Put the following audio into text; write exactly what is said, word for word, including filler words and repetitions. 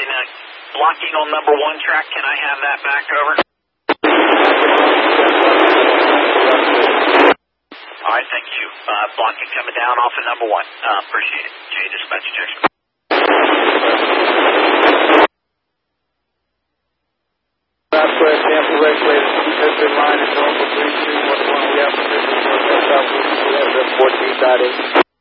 blocking, uh, blocking on number one track. Can I have that back over? All right, thank you. Uh, blocking coming down off of number one. Uh, appreciate it. J dispatch Jackson. That's where Tampa regulator, keep this in line and normal three two one one. We have position for Southwest fourteen dot eight.